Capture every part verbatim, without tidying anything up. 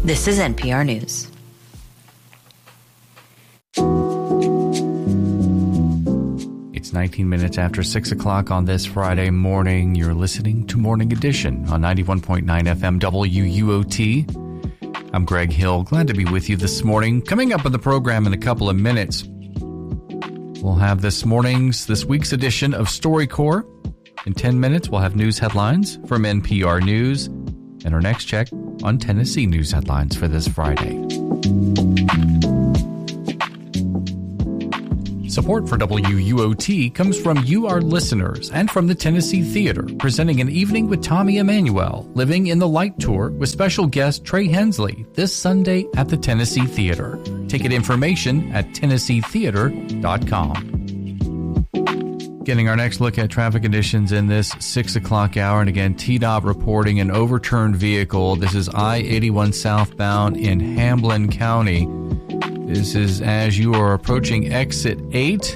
This is N P R News. It's nineteen minutes after six o'clock on this Friday morning. You're listening to Morning Edition on ninety-one point nine F M W U O T. I'm Greg Hill. Glad to be with you this morning. Coming up on the program in a couple of minutes, we'll have this morning's, this week's edition of StoryCorps. In ten minutes, we'll have news headlines from N P R News and our next check on Tennessee news headlines for this Friday. Support for W U O T comes from you, our listeners, and from the Tennessee Theater, presenting an evening with Tommy Emmanuel, Living in the Light Tour with special guest Trey Hensley this Sunday at the Tennessee Theater. Ticket information at tennessee theater dot com. Getting our next look at traffic conditions in this six o'clock hour. And again, T D O T reporting an overturned vehicle. This is I eighty-one southbound in Hamblin County. This is as you are approaching exit eight.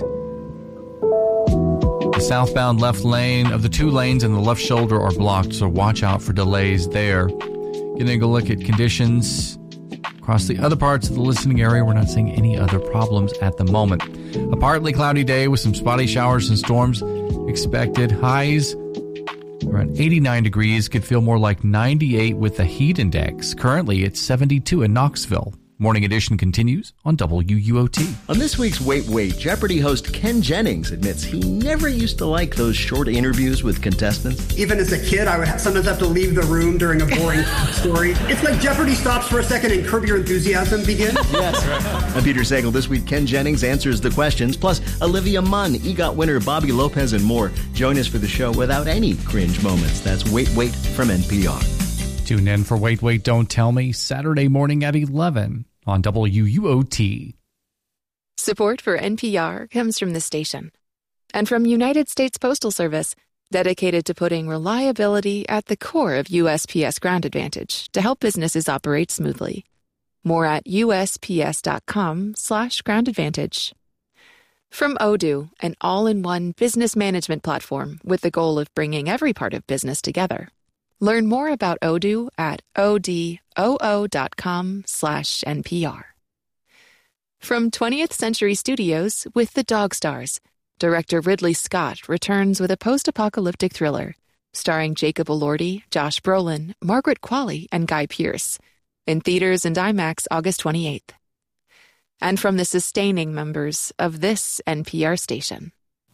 The southbound left lane of the two lanes and the left shoulder are blocked, so watch out for delays there. Getting a look at conditions across the other parts of the listening area. We're not seeing any other problems at the moment. A partly cloudy day with some spotty showers and storms expected. Highs around eighty-nine degrees, could feel more like ninety-eight with the heat index. Currently, it's seventy-two in Knoxville. Morning Edition continues on W U O T. On this week's Wait Wait, Jeopardy host Ken Jennings admits he never used to like those short interviews with contestants. Even as a kid, I would sometimes have to leave the room during a boring story. It's like Jeopardy stops for a second and Curb Your Enthusiasm begins. Yes, right. I'm Peter Sagal. This week, Ken Jennings answers the questions, plus Olivia Munn, EGOT winner Bobby Lopez, and more. Join us for the show without any cringe moments. That's Wait Wait from N P R. Tune in for Wait Wait Don't Tell Me Saturday morning at eleven on W U O T. Support for N P R comes from the station and from United States Postal Service, dedicated to putting reliability at the core of U S P S Ground Advantage to help businesses operate smoothly. More at U S P S dot com slash ground advantage. From Odoo, an all-in-one business management platform with the goal of bringing every part of business together. Learn more about Odoo at odoo dot com slash N P R. From twentieth Century Studios with The Dog Stars, director Ridley Scott returns with a post-apocalyptic thriller starring Jacob Elordi, Josh Brolin, Margaret Qualley, and Guy Pearce. In theaters and IMAX August twenty-eighth. And from the sustaining members of this N P R station.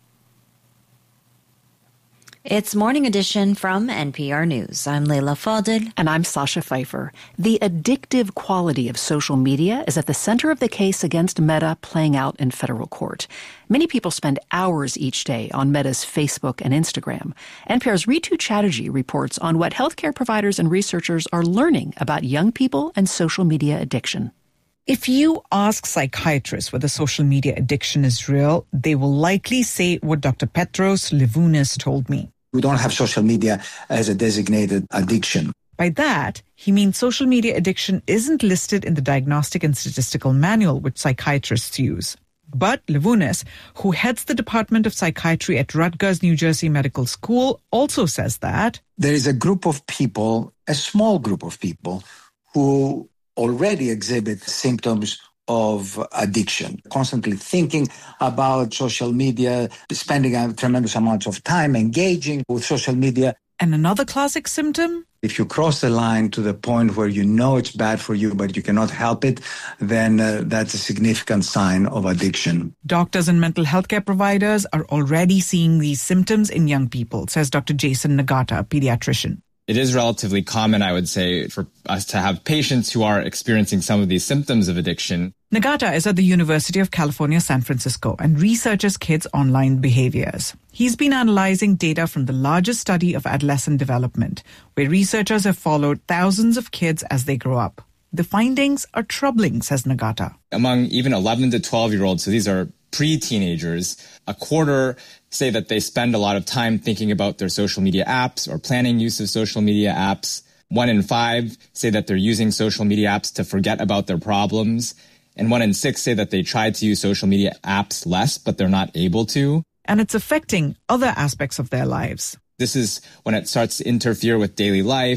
It's Morning Edition from N P R News. I'm Leila Fadel. And I'm Sasha Pfeiffer. The addictive quality of social media is at the center of the case against Meta playing out in federal court. Many people spend hours each day on Meta's Facebook and Instagram. N P R's Ritu Chatterjee reports on what healthcare providers and researchers are learning about young people and social media addiction. If you ask psychiatrists whether social media addiction is real, they will likely say what Doctor Petros Livounis told me. We don't have social media as a designated addiction. By that, he means social media addiction isn't listed in the Diagnostic and Statistical Manual, which psychiatrists use. But Livounis, who heads the Department of Psychiatry at Rutgers, New Jersey Medical School, also says that there is a group of people, a small group of people, who already exhibit symptoms of addiction, constantly thinking about social media, spending a tremendous amount of time engaging with social media. And another classic symptom? If you cross the line to the point where you know it's bad for you, but you cannot help it, then uh, that's a significant sign of addiction. Doctors and mental health care providers are already seeing these symptoms in young people, says Doctor Jason Nagata, a pediatrician. It is relatively common, I would say, for us to have patients who are experiencing some of these symptoms of addiction. Nagata is at the University of California, San Francisco, and researches kids' online behaviors. He's been analyzing data from the largest study of adolescent development, where researchers have followed thousands of kids as they grow up. The findings are troubling, says Nagata. Among even eleven to twelve-year-olds, so these are pre-teenagers, a quarter say that they spend a lot of time thinking about their social media apps or planning use of social media apps. One in five say that they're using social media apps to forget about their problems. And one in six say that they try to use social media apps less, but they're not able to. And it's affecting other aspects of their lives. This is when it starts to interfere with daily life,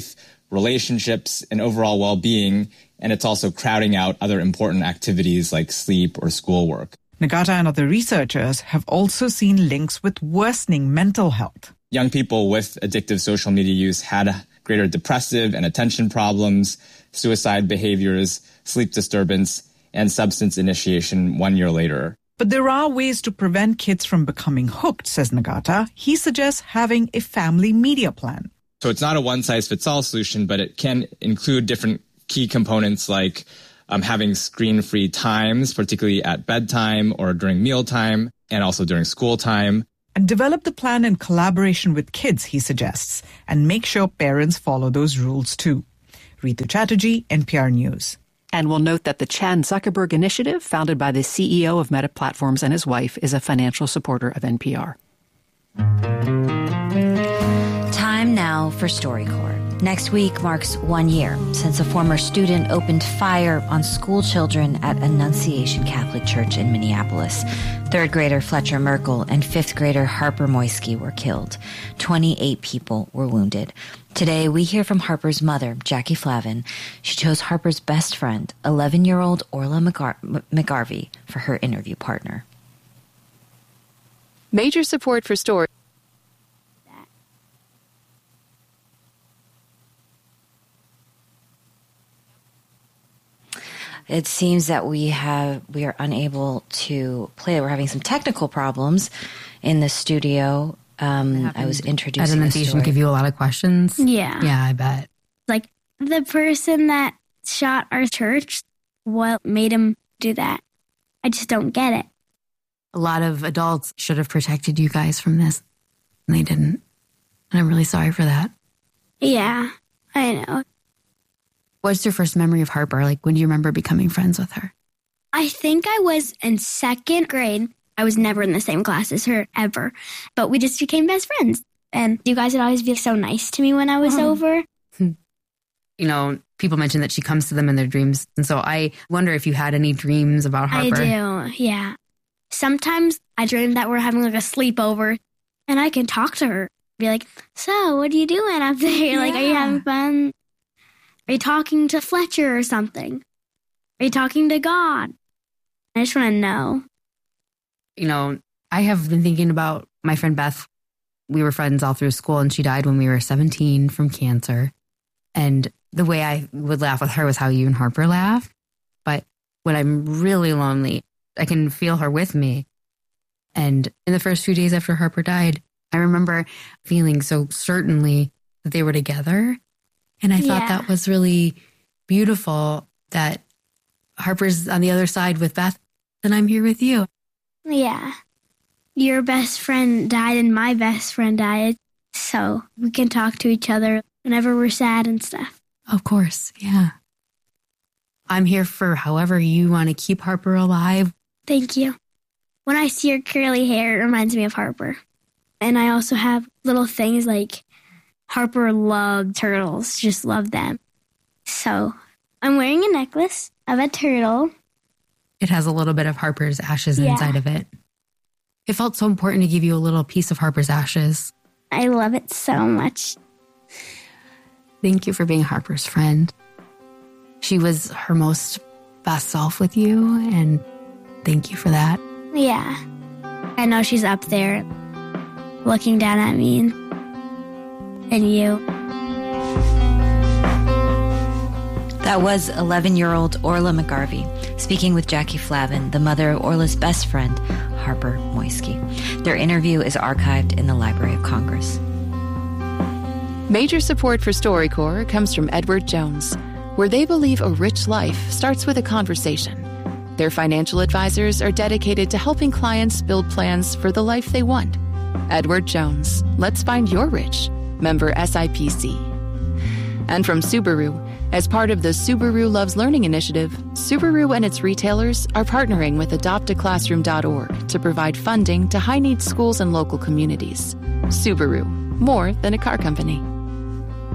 relationships, and overall well-being, and it's also crowding out other important activities like sleep or schoolwork. Nagata and other researchers have also seen links with worsening mental health. Young people with addictive social media use had greater depressive and attention problems, suicide behaviors, sleep disturbance, and substance initiation one year later. But there are ways to prevent kids from becoming hooked, says Nagata. He suggests having a family media plan. So it's not a one-size-fits-all solution, but it can include different key components like um, having screen-free times, particularly at bedtime or during mealtime, and also during school time. And develop the plan in collaboration with kids, he suggests, and make sure parents follow those rules too. Ritu Chatterjee, N P R News. And we'll note that the Chan Zuckerberg Initiative, founded by the C E O of Meta Platforms and his wife, is a financial supporter of N P R. Time now for StoryCorps. Next week marks one year since a former student opened fire on school children at Annunciation Catholic Church in Minneapolis. Third grader Fletcher Merkel and fifth grader Harper Moisky were killed. twenty-eight people were wounded. Today, we hear from Harper's mother, Jackie Flavin. She chose Harper's best friend, eleven-year-old Orla McGar- McGarvey, for her interview partner. Major support for Story. It seems that we have we are unable to play. We're having some technical problems in the studio. Um, I was introducing At Annunciation give you a lot of questions? Yeah. Yeah, I bet. Like, the person that shot our church, what made him do that? I just don't get it. A lot of adults should have protected you guys from this, and they didn't. And I'm really sorry for that. Yeah, I know. What's your first memory of Harper? Like, when do you remember becoming friends with her? I think I was in second grade. I was never in the same class as her, ever. But we just became best friends. And you guys would always be so nice to me when I was oh. over. You know, people mention that she comes to them in their dreams. And so I wonder if you had any dreams about Harper. I do, yeah. Sometimes I dream that we're having like a sleepover and I can talk to her. Be like, so what are you doing up there? Yeah. Like, are you having fun? Are you talking to Fletcher or something? Are you talking to God? I just want to know. You know, I have been thinking about my friend Beth. We were friends all through school, and she died when we were seventeen from cancer. And the way I would laugh with her was how you and Harper laugh. But when I'm really lonely, I can feel her with me. And in the first few days after Harper died, I remember feeling so certainly that they were together. And I thought yeah. that was really beautiful that Harper's on the other side with Beth, and I'm here with you. Yeah. Your best friend died and my best friend died. So we can talk to each other whenever we're sad and stuff. Of course, yeah. I'm here for however you want to keep Harper alive. Thank you. When I see her curly hair, it reminds me of Harper. And I also have little things like Harper loved turtles, just loved them. So I'm wearing a necklace of a turtle. It has a little bit of Harper's ashes yeah. inside of it. It felt so important to give you a little piece of Harper's ashes. I love it so much. Thank you for being Harper's friend. She was her most best self with you, and thank you for that. Yeah. I know she's up there looking down at me and, and you. That was eleven-year-old Orla McGarvey speaking with Jackie Flavin, the mother of Orla's best friend, Harper Moisky. Their interview is archived in the Library of Congress. Major support for StoryCorps comes from Edward Jones, where they believe a rich life starts with a conversation. Their financial advisors are dedicated to helping clients build plans for the life they want. Edward Jones, let's find your rich. Member S I P C. And from Subaru, as part of the Subaru Loves Learning initiative, Subaru and its retailers are partnering with adopt a classroom dot org to provide funding to high-needs schools and local communities. Subaru, more than a car company.